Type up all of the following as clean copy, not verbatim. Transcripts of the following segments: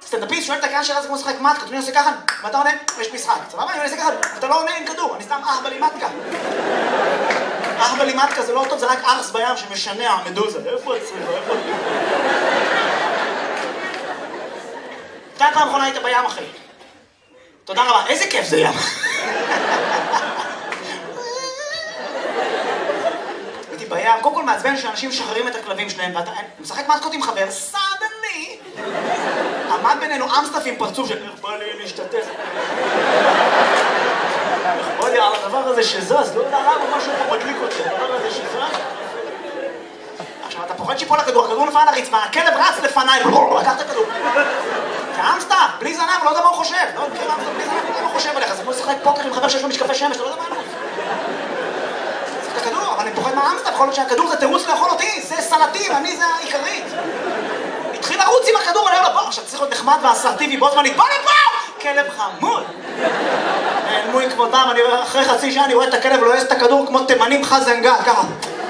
סטנדאפיסט שואל את הקהל שאלה זה כמו לשחק מתקה, אני עושה ככה, ואתה עונה, יש משחק. סבבה? אני עושה ככה, אתה לא עונה עם כדור, אני סתם אהבלי מתקה. אהבלי מתקה זה לא טוב, זה רק ארס בים שמשנע מדוזה. איפה הצריבה? איפה? אתה פעם אחרונה היית בים, אחי. תודה רבה, איזה כיף זה ים. הייתי בים, קודם כל מעצבן שאנשים משחררים את הכלבים שלהם, ואתה משחק מתקות עם חבר, סדני! עמד בינינו אמסטף עם פרצוף של איך בא לי להשתתף. איך בא לי על הדבר הזה שזז, לא יודע למה משהו פה מדליק אותי, הדבר הזה שזז. עכשיו, אתה פוחד שיפול הכדור, הכדור נפל על הרצפה, הכלב רץ לפניי, לקח את הכדור. כאמסטף, בלי זנב, לא יודע מה הוא חושב. לא יודע מה אמסטף, בלי זנב, לא יודע מה הוא חושב עליך. זה כמו לשחק פוקר עם חבר שיש לו משקפי שמש, אתה לא יודע מה הוא. זה הכדור, אבל אני פוחד מהאמסטף, יכול להיות שהכדור זה תירוץ לאכול אותי, זה סלטי, ואני זה העיקרית. התחיל לרוץ עם הכדור, אני אומר לו, בוא, עכשיו צריך להיות נחמד ואסרטיבי, בוא זמנית, בוא לפה! כלב חמוד! נעלמו עם כבודם, אחרי חצי שעה אני רואה את הכלב לועס את הכדור כמו תימנים חזנגל, ככה.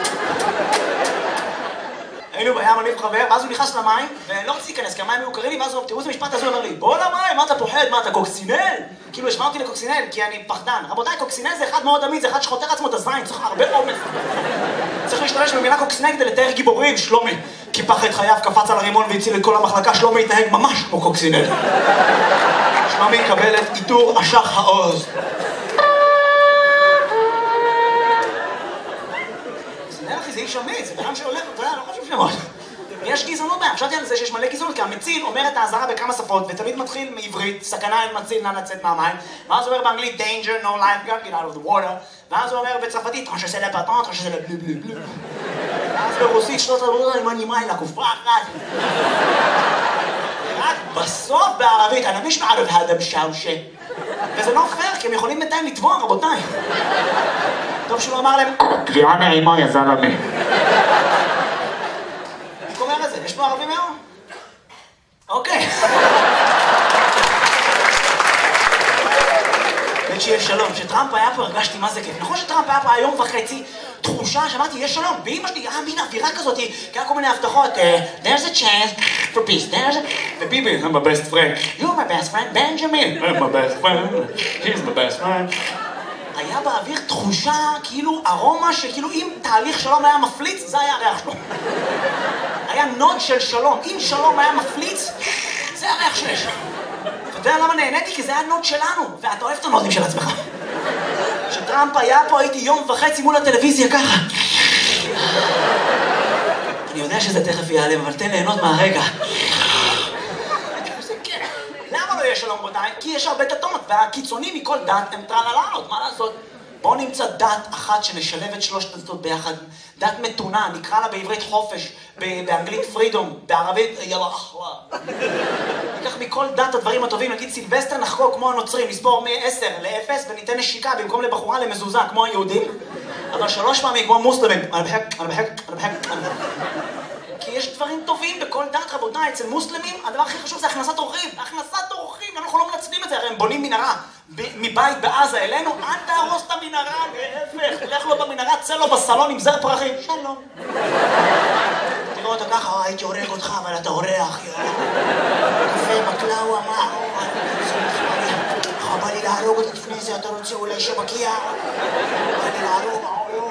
היינו בים, אני וחבר, ואז הוא נכנס למים, ולא רציתי להיכנס, כי המים היו קרים לי, ואז הוא, תראו איזה משפט הזה, הוא אומר לי, בוא למים, מה אתה פוחד, מה אתה קוקסינל? כאילו השמע אותי לקוקסינל, כי אני פחדן. רבותיי, קוקסינל זה אחד מאוד אמיד, זה אחד שחותר עצמו את הזין, צריך הרבה אומץ. צריך להשתמש במילה קוקסינל כדי לתאר גיבורים, שלומי. קיפח את חייו, קפץ על הרימון והציל את כל המחלקה, שלומי התנהג ממש כמו קוקסינל. שלומי יקבל את עיטור אשך העוז. זה איש אמיץ, זה בן שהולך, אתה יודע, לא חושב שמות. יש גזענות בהם, חשבתי על זה שיש מלא גזענות, כי המציל אומר את האזהרה בכמה שפות, ותמיד מתחיל מעברית, סכנה אין מציל, נא לצאת מהמים, ואז הוא אומר באנגלית, danger, no life, get out of the water, ואז הוא אומר בצרפתית, tranche c'est le bâton, tranche c'est le bleu bleu bleu. ואז ברוסית, שלוש עבודה, אני מנימה אלה, כופרה אחת. רק בסוף בערבית, אני מיש מערב האדם שאושה. וזה לא פייר, כי הם יכולים בינתיים לתבוע, רבותיי. טוב שלא אמר להם, קריאה נעימה, יא זלמה. אני אומר את זה, יש פה ערבים היום? אוקיי. שיהיה שלום, כשטראמפ היה פה הרגשתי מה זה כיף. נכון שטראמפ היה פה היום וחצי, תחושה, שמעתי, יש שלום. ואמא שלי, מין אווירה כזאת, כי היה כל מיני הבטחות, there's a chance for peace, there's a... וביבי, I'm my best friend. You're my best friend, בנג'מין. I'm my best friend, he's my best friend. היה באוויר תחושה, כאילו ארומה, שכאילו אם תהליך שלום היה מפליץ, זה היה הריח שלו. היה נוד של שלום. אם שלום היה מפליץ, זה הריח שיש. אתה יודע למה נהניתי? כי זה היה נוד שלנו, ואתה אוהב את הנודים של עצמך. כשטראמפ היה פה, הייתי יום וחצי מול הטלוויזיה ככה. אני יודע שזה תכף ייעלם, אבל תן ליהנות מהרגע. למה לא יש שלום רבותיי? כי יש הרבה דתות, והקיצונים מכל דת הם טרללות, מה לעשות? בואו נמצא דת אחת שנשלב את שלושת הדתות ביחד. דת מתונה, נקרא לה בעברית חופש, באנגלית פרידום, בערבית יאללה אחווה. ניקח מכל דת הדברים הטובים, נגיד סילבסטר נחגוג כמו הנוצרים, נספור מ-10 ל-0 וניתן נשיקה במקום לבחורה למזוזה כמו היהודים, אבל 3 פעמים כמו מוסלמים. כי יש דברים טובים בכל דת, רבותיי. אצל מוסלמים הדבר הכי חשוב זה הכנסת אורחים. הכנסת אורחים, אנחנו לא מנצלים את זה, הרי הם בונים מנהרה מבית בעזה אלינו, אל תהרוס את המנהרה, להפך, לך לו במנהרה, צא לו בסלון עם זר פרחים, שלום. תראו אותה ככה, הייתי הורג אותך, אבל אתה אורח, קפה, בקלאווה, מה? בא לי להרוג אותה לפני זה, אתה רוצה אולי שבקיע? בא לי להרוג,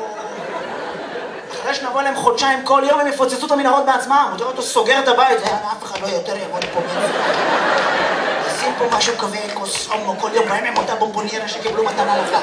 אחרי שנבוא להם חודשיים כל יום הם יפוצצו את המנהרות בעצמם. הוא תראה אותו סוגר את הבית, אף אחד לא יותר יבוא לפה מזה. שים פה משהו כזה, כוס עומו כל יום, בהם עם אותה בומבוניירה שקיבלו מתנה לך.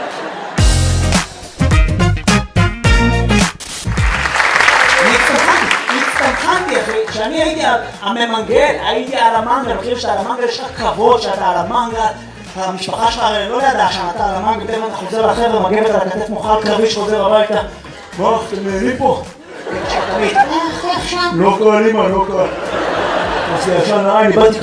הצטמחנתי אחי, כשאני הייתי הממנגל, הייתי על המנגל, מכיר שאתה על המנגל, יש לך כבוד שאתה על המנגל, המשפחה שלך הרי לא ידעה שאתה על המנגל, פתאום אתה חוזר לחבר'ה, מגבת על הכתף מוחל קרבי שחוזר הביתה. מה, אתם נהנים פה? לא קל, אמא, לא קל. אז ישן, אני באתי